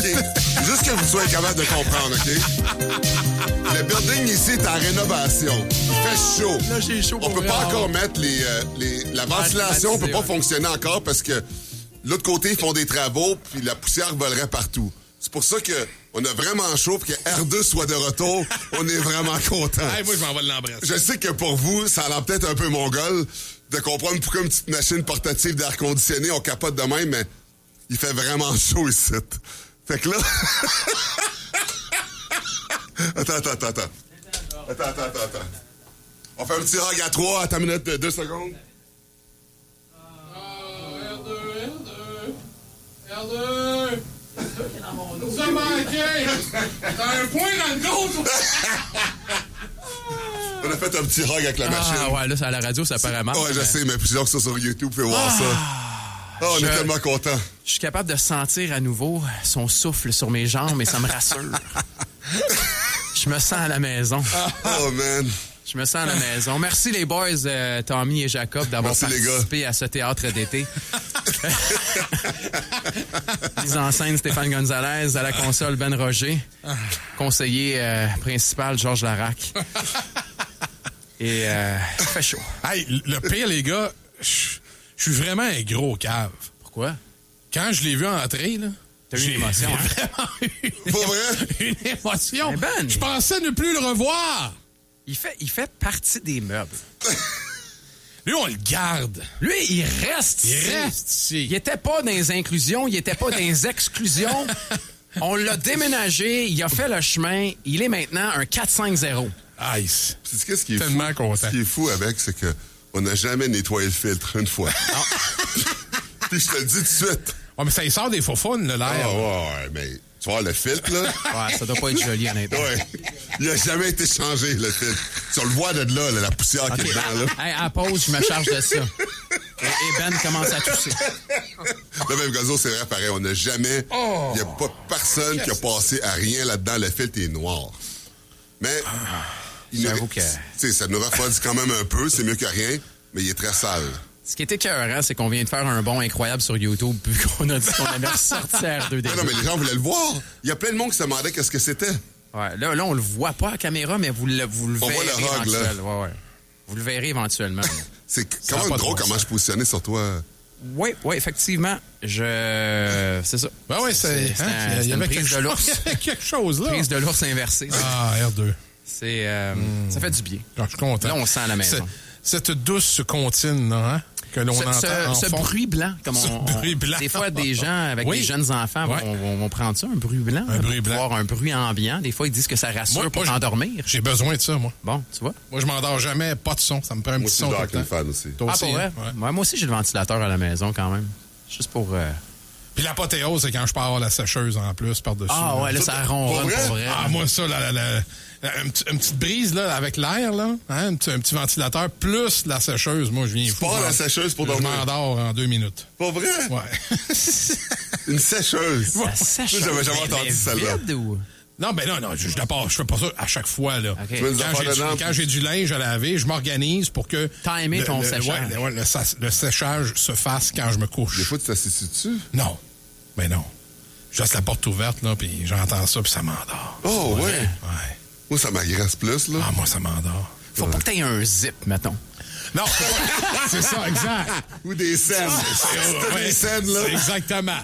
Juste que vous soyez capable de comprendre, OK? Le building ici est en rénovation. Il fait chaud. Là, j'ai chaud. On peut pas encore mettre la ventilation peut pas fonctionner encore parce que l'autre côté, ils font des travaux puis la poussière volerait partout. C'est pour ça que on a vraiment chaud puis que R2 soit de retour. On est vraiment content. Hey, moi, je m'en vais l'embrasser. Je sais que pour vous, ça a l'air peut-être un peu mongol de comprendre pourquoi une petite machine portative d'air conditionné, on capote de même, mais il fait vraiment chaud ici. Fait que là... Attends. On fait un petit rag à 3, à ta minute de 2 secondes. R2. Ça manquait! T'as un point dans le dos! On a fait un petit rag avec la machine. Ah ouais, là, à la radio, ça paraît mal. Ouais, je sais, mais plusieurs qui sont sur YouTube peuvent voir ça. On est tellement contents. Je suis capable de sentir à nouveau son souffle sur mes jambes et ça me rassure. Je me sens à la maison. Oh, man. Je me sens à la maison. Merci les boys, Tommy et Jacob, d'avoir participé à ce théâtre d'été. Mise en scène, Stéphane Gonzalez. À la console, Ben Roger. Conseiller principal, Georges Larac. Et il fait chaud. Hey, le pire, les gars, je suis vraiment un gros cave. Pourquoi? Quand je l'ai vu entrer, là... T'as eu une émotion, hein? Vraiment eu Pas vrai? une émotion. Mais Ben, je pensais ne plus le revoir. Il fait partie des meubles. Lui, on le garde. Lui, il reste ici. Il reste ici. Il était pas dans les inclusions, il était pas dans les exclusions. On l'a déménagé, il a fait le chemin. Il est maintenant un 4-5-0. Ice. Tu sais qu'est-ce qui est Tellement fou? content. Ce qui est fou avec, c'est que on n'a jamais nettoyé le filtre une fois. Puis je te le dis tout de suite. Ouais, mais ça y sort des faux fun, l'air. Ah ouais, mais tu vois, le filtre, là... Ouais, ça doit pas être joli, honnêtement. Ouais. Il a jamais été changé, le filtre. Tu le vois de là, la poussière qui est dedans, là. Hey, à la pause, je me charge de ça. Et Ben commence à tousser. Le même gazo, c'est vrai, pareil. On n'a jamais... Il n'y a pas personne qui a passé à rien là-dedans. Le filtre est noir. Mais... J'avoue que... Tu sais, ça nous refroidit quand même un peu. C'est mieux que rien, mais il est très sale. Ce qui est écœurant, c'est qu'on vient de faire un bond incroyable sur YouTube puis qu'on a dit qu'on avait ressorti R2D2. Non, mais les gens voulaient le voir. Il y a plein de monde qui se demandait qu'est-ce que c'était. Ouais, là, on le voit pas à la caméra, mais vous le On voit verrez le rog, là. éventuellement. Ouais. Vous le verrez éventuellement. C'est quand même drôle comment je positionnais sur toi. Oui, effectivement. C'est ça. Ben oui, c'est une une prise de l'ours. Il y a quelque chose, là. Prise de l'ours inversée. Ah, R2. C'est, ça fait du bien. Je suis content. Là, on sent à la maison. Cette douce comptine, là, hein? Que l'on entend en ce fond. bruit blanc, comme bruit blanc. Des fois, des gens avec Oui. des jeunes enfants vont prendre ça, un bruit blanc. Un bruit blanc. Voir un bruit ambiant. Des fois, ils disent que ça rassure pour t'endormir. J'ai besoin de ça, moi. Bon, tu vois. Moi, je m'endors jamais, pas de son. Ça me prend un Moi petit aussi, son. je dors avec une fan aussi. Toi aussi, pour vrai? hein? Ouais. Moi aussi, j'ai le ventilateur à la maison quand même. Juste pour... Puis l'apothéose, c'est quand je pars la sécheuse en plus par-dessus. Ah ouais, là, ça ronronne pour vrai. Ah, moi, ça, une petite brise là, avec l'air, là, hein, un petit ventilateur, plus la sécheuse, moi, je viens fou. Pas la sécheuse pour Je dormir. m'endors en 2 minutes. Pas vrai? Ouais. Une sécheuse. La sécheuse. J'avais jamais entendu mais celle-là. vide ou... Non, ben non, je fais pas ça à chaque fois, là. OK. Tu veux nous en faire dedans? Quand j'ai du linge à laver, je m'organise pour que... Timer ton séchage. Le séchage se fasse quand je me couche. Des fois, tu t'assieds dessus? Non. Ben non. Je laisse la porte ouverte, là, puis j'entends ça, puis ça m'endort. Oh, ouais. Ouais. Moi, ça m'agresse plus, là. Ah, moi, ça m'endort. Faut pas que t'aies un zip, mettons. Non, c'est ça, exact. Ou des scènes. Ouais, Des scènes, là. Exactement.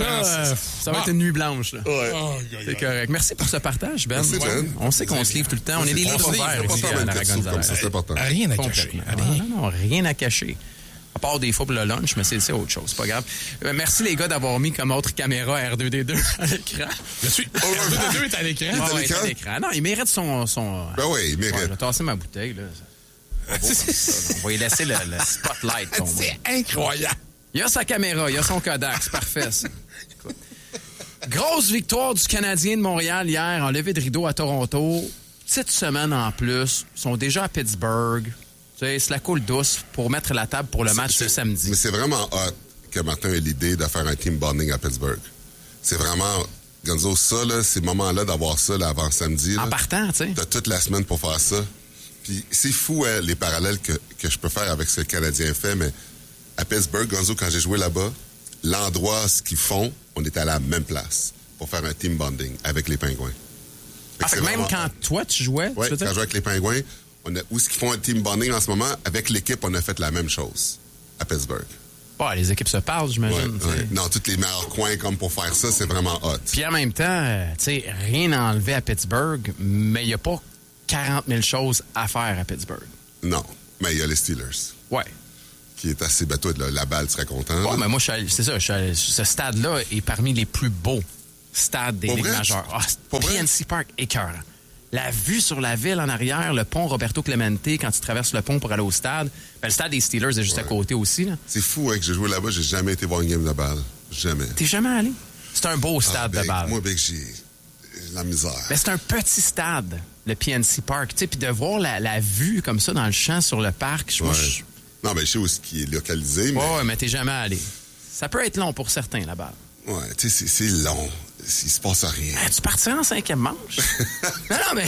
Ça va être une nuit blanche, là. Ouais. Oh, C'est correct. Merci pour ce partage, Ben. Merci, Ben. On sait qu'on se livre tout le temps. On est des livres ouverts ici à la comme ça, c'est important. Rien à cacher. Complètement. Non, rien à cacher. À part des fois pour le lunch, mais c'est autre chose. C'est pas grave. Merci les gars d'avoir mis comme autre caméra R2D2 à l'écran. Je suis. R2D2 est à l'écran. Il est à Ouais, l'écran? à l'écran. Non, il mérite son... Ben oui, il mérite. Ouais, je vais tasser ma bouteille, là. On va y laisser le spotlight tomber. C'est incroyable. Il a sa caméra, il a son Kodak, c'est parfait, ça. Écoute. Grosse victoire du Canadien de Montréal hier en levée de rideau à Toronto. Petite semaine en plus. Ils sont déjà à Pittsburgh. Tu sais, c'est la coule douce pour mettre la table pour le match de samedi. Mais c'est vraiment hot que Martin ait l'idée de faire un team bonding à Pittsburgh. C'est vraiment... Gonzo, ça, là, ces moments-là, d'avoir ça là, avant samedi... En là, partant, tu sais. t'as toute la semaine pour faire ça. Puis c'est fou, hein, les parallèles que je peux faire avec ce que le Canadien fait, mais à Pittsburgh, Gonzo, quand j'ai joué là-bas, l'endroit, ce qu'ils font, on était à la même place. pour faire un team bonding avec les Pingouins. Fait que même quand toi, tu jouais? Oui, quand je jouais avec les Pingouins, où est-ce qu'ils font un team bonding en ce moment? Avec l'équipe, on a fait la même chose à Pittsburgh. Les équipes se parlent, j'imagine. Ouais. Non, tous les meilleurs coins comme pour faire ça, c'est vraiment hot. Puis en même temps, tu sais, rien à enlever à Pittsburgh, mais il n'y a pas 40 000 choses à faire à Pittsburgh. Non, mais il y a les Steelers. Ouais. Qui est assez bateau. La balle, tu serais content. Ouais, mais moi, ce stade-là est parmi les plus beaux stades des Ligues majeures. PNC Park, écœurant. La vue sur la ville en arrière, le pont Roberto Clemente, quand tu traverses le pont pour aller au stade. Ben, le stade des Steelers est juste à côté aussi. Là. C'est fou que j'ai joué là-bas, j'ai jamais été voir une game de balle. Jamais. T'es jamais allé? C'est un beau stade de balle. Moi, j'ai la misère. Ben, c'est un petit stade, le PNC Park. Puis de voir la vue comme ça dans le champ sur le parc, Non, mais je sais où il est localisé. Mais... Ouais, mais t'es jamais allé. Ça peut être long pour certains, la balle. Ouais, tu sais, c'est long. Il se passe rien. Tu partiras en 5e manche? non, mais...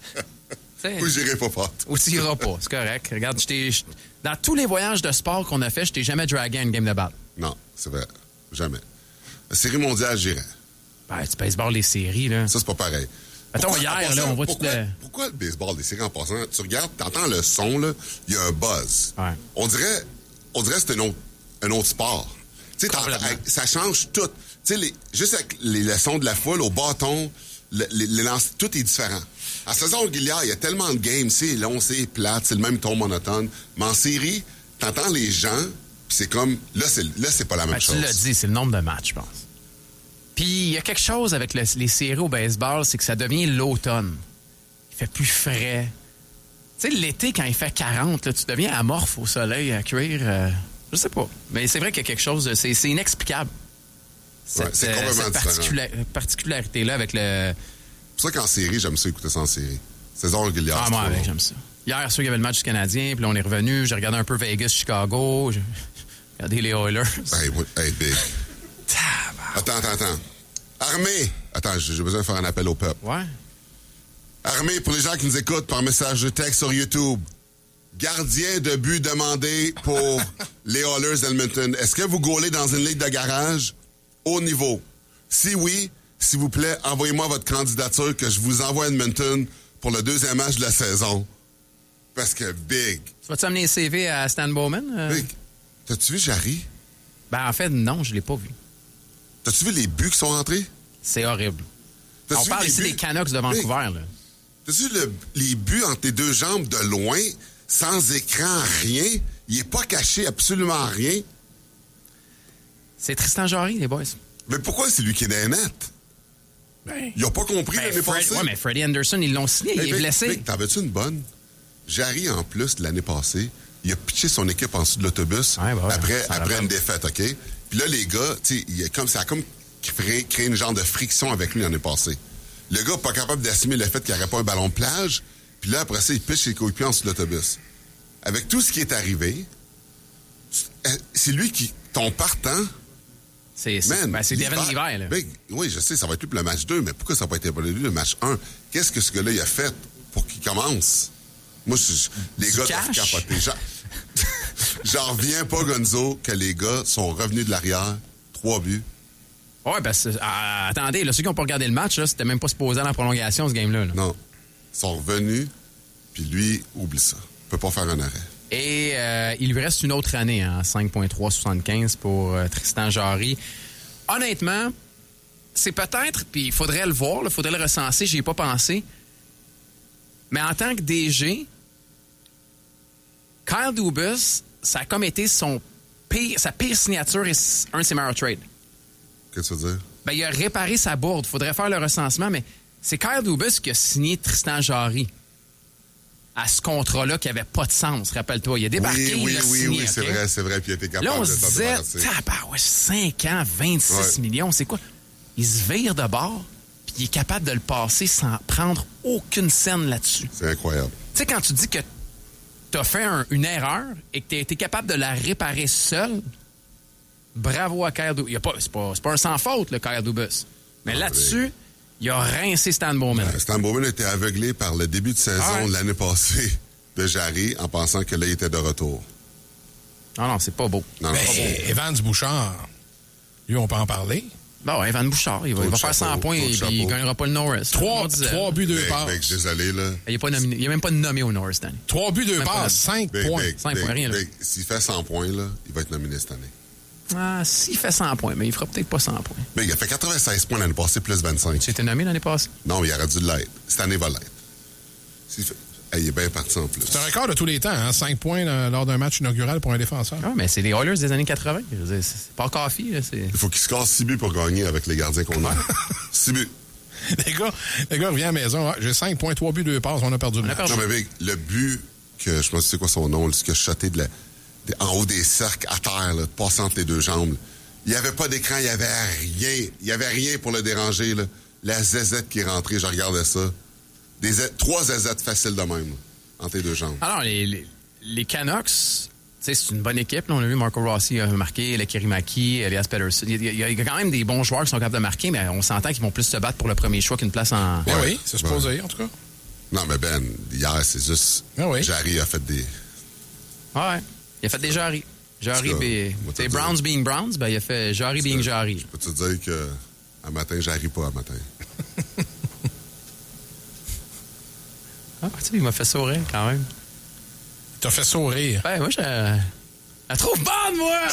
Ou j'irai pas fort. Ou tu iras pas, c'est correct. Regarde, dans tous les voyages de sport qu'on a fait, je t'ai jamais dragué à une game de balle. Non, c'est vrai. Jamais. La série mondiale, j'irais. Ben, tu baseball, les séries, là. Ça, c'est pas pareil. Attends, hier, là, on voit tout le... Pourquoi le baseball, les séries en passant? Tu regardes, t'entends le son, là, il y a un buzz. Ouais. On dirait que c'est un autre sport. Tu sais, ça change tout. Tu sais, juste avec les leçons de la foule, au bâton, les lances, tout est différent. En saison régulière, il y a tellement de games, c'est long, c'est plate, c'est le même ton monotone. Mais en série, t'entends les gens, puis c'est comme, là, c'est pas la même chose. Tu l'as dit, c'est le nombre de matchs, je pense. Puis, il y a quelque chose avec les séries au baseball, c'est que ça devient l'automne. Il fait plus frais. Tu sais, l'été, quand il fait 40, là, tu deviens amorphe au soleil à cuire. Je sais pas. Mais c'est vrai qu'il y a quelque chose c'est inexplicable. Cette particularité-là avec le... C'est pour ça qu'en série, j'aime ça écouter ça en série. Saison régulière. Ah, moi, j'aime ça. Hier, il y avait le match du Canadien, puis là, on est revenu. J'ai regardé un peu Vegas-Chicago. J'ai regardé les Oilers. Hey, big. Attends. Armée! Attends, j'ai besoin de faire un appel au peuple. Ouais. Armée, pour les gens qui nous écoutent par message de texte sur YouTube, gardien de but demandé pour les Oilers d'Edmonton. Est-ce que vous gaulez dans une ligue de garage haut niveau? Si oui, s'il vous plaît, envoyez-moi votre candidature que je vous envoie à Edmonton pour le 2e match de la saison. Parce que big. Tu vas-tu amener les CV à Stan Bowman? Big. T'as-tu vu Jarry? Ben, en fait, non, je l'ai pas vu. T'as-tu vu les buts qui sont rentrés? C'est horrible. On parle ici des Canucks de Vancouver, là. T'as-tu vu les buts entre tes deux jambes de loin, sans écran, rien? Il est pas caché absolument rien. C'est Tristan Jarry, les boys. Mais pourquoi c'est lui qui est dans les nets? Ben, ils n'ont pas compris l'année passée. Ouais, mais Freddie Anderson, ils l'ont signé, il est blessé. T'avais-tu une bonne? Jarry, en plus, l'année passée, il a pitché son équipe en dessous de l'autobus après une défaite, OK? Puis là, les gars, tu sais, ça a comme créé une genre de friction avec lui l'année passée. Le gars pas capable d'assumer le fait qu'il n'y aurait pas un ballon de plage. Puis là, après ça, il pitche ses coéquipiers en dessous de l'autobus. Avec tout ce qui est arrivé, c'est lui qui, ton partant... C'est Devin Levi, là. Oui, je sais, ça va être lui pour le match 2, mais pourquoi ça n'a pas été pour lui le match 1? Qu'est-ce que ce gars-là il a fait pour qu'il commence? Moi, les gars doivent capoter. J'en reviens pas, Gonzo, que les gars sont revenus de l'arrière, 3 buts. Ouais, ben, attendez, là, ceux qui n'ont pas regardé le match, là, c'était même pas supposé dans la prolongation, ce game-là. Là. Non. Ils sont revenus, puis lui, oublie ça. Il peut pas faire un arrêt. Et il lui reste une autre année, hein, 5,375 pour Tristan Jarry. Honnêtement, c'est peut-être, puis il faudrait le voir, il faudrait le recenser, j'y ai pas pensé. Mais en tant que DG, Kyle Dubas, ça a comme été sa pire signature et un de ses meilleurs trades. Qu'est-ce que tu veux dire? Ben, il a réparé sa bourde. Il faudrait faire le recensement, mais c'est Kyle Dubas qui a signé Tristan Jarry à ce contrat-là qui n'avait pas de sens, rappelle-toi. Il a débarqué, il a signé. Oui, c'est vrai, puis il a été capable là, on de se disait, 5 ans, 26 millions, c'est quoi? Il se vire de bord, puis il est capable de le passer sans prendre aucune scène là-dessus. C'est incroyable. Tu sais, quand tu dis que tu as fait une erreur et que tu as été capable de la réparer seul, bravo à Kyle Dubas. C'est pas un sans faute, le Kyle Dubas. Mais là-dessus... Il a rincé Stan Bowman. Stan Bowman a été aveuglé par le début de saison de l'année passée de Jarry en pensant que là, il était de retour. Non, c'est pas beau. Non, Evans Bouchard, lui, on peut en parler. Ben ouais, Van Bouchard, il va faire 100 points et puis il gagnera pas le Norris. 3 buts, 2 passes. Big, désolé, là. Il n'est même pas nommé au Norris, Danny. 3 buts, 2 passes, 5 points. 5 points, rien là. S'il fait 100 points, là, il va être nominé cette année. Ah, s'il fait 100 points, mais il fera peut-être pas 100 points. Mais il a fait 96 points l'année passée, plus 25. Tu étais nommé l'année passée? Non, mais il aurait dû l'être. Cette année, il va l'être. Il est bien parti en plus. C'est un record de tous les temps, hein? 5 points lors d'un match inaugural pour un défenseur. Ah, mais c'est les Oilers des années 80. Je veux dire, c'est pas coffee. Là, il faut qu'il score 6 buts pour gagner avec les gardiens qu'on a. 6 buts. Les gars reviennent à la maison. J'ai 5 points, 3 buts, 2 passes. On a perdu le match. Non, mais Big, le but que, je me sais c'est quoi son nom, ce que je shoté en haut des cercles à terre, là, de passer entre les deux jambes. Il n'y avait pas d'écran, il n'y avait rien. Il n'y avait rien pour le déranger. Là. La zézette qui est rentrée, je regardais ça. 3 zézettes faciles de même, là, entre les deux jambes. Alors, les Canucks, c'est une bonne équipe. Là. On a vu Marco Rossi a marqué, le Kirimaki, Elias Pettersson. Il y a quand même des bons joueurs qui sont capables de marquer, mais on s'entend qu'ils vont plus se battre pour le premier choix qu'une place en... Ouais, oui, c'est supposé, en tout cas. Non, mais Ben, hier, c'est juste... Jarry a fait des... Ouais, il a fait des Jarry. Jarry, c'est Browns being Browns, ben il a fait Jarry being Jarry. Je peux te dire que à matin, Jarry pas à matin. Ah, tu sais, il m'a fait sourire quand même. T'as fait sourire. Ben, moi, je la trouve bonne, moi!